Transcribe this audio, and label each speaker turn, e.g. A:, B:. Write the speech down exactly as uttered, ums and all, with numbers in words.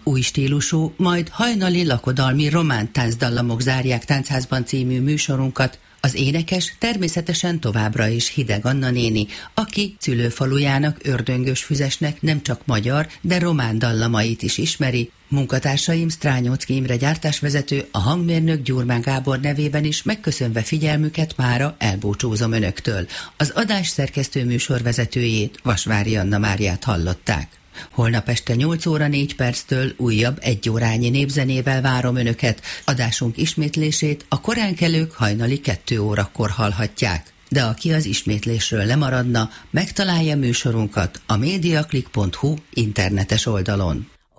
A: új stílusú, majd hajnali lakodalmi román táncdallamok zárják Táncházban című műsorunkat. Az énekes természetesen továbbra is Hideg Anna néni, aki szülőfalujának, Ördöngösfüzesnek nem csak magyar, de román dallamait is ismeri. Munkatársaim Strányóczky Imre gyártásvezető, a hangmérnök Gyurmán Gábor nevében is megköszönve figyelmüket mára elbúcsúzom önöktől. Az adás szerkesztő műsorvezetőjét, Vasvári Anna Máriát hallották. Holnap este nyolc óra négy perctől újabb egyórányi népzenével várom önöket. Adásunk ismétlését a koránkelők hajnali kettő órakor hallhatják. De aki az ismétlésről lemaradna, megtalálja műsorunkat a mediaclick pont hu internetes oldalon.